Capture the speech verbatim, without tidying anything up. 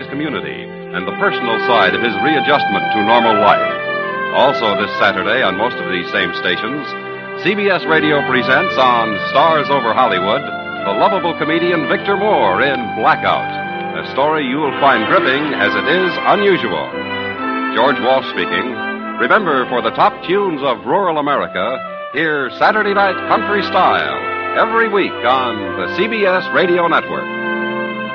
community and the personal side of his readjustment to normal life. Also this Saturday on most of these same stations, C B S Radio presents on Stars Over Hollywood the lovable comedian Victor Moore in Blackout, a story you'll find gripping as it is unusual. George Walsh speaking. Remember, for the top tunes of rural America, hear Saturday Night Country Style every week on the C B S Radio Network.